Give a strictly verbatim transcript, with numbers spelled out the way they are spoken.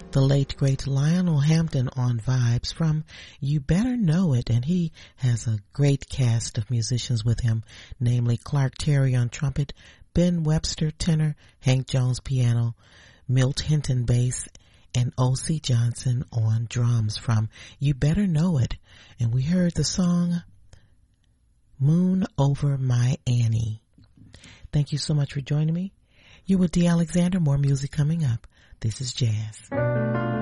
the late great Lionel Hampton on vibes from You Better Know It, and he has a great cast of musicians with him, namely Clark Terry on trumpet, Ben Webster tenor, Hank Jones piano, Milt Hinton bass, and O C Johnson on drums from You Better Know It. And we heard the song Moon Over My Annie. Thank you so much for joining me. You're with Dee Alexander. More music coming up. This is Jazz.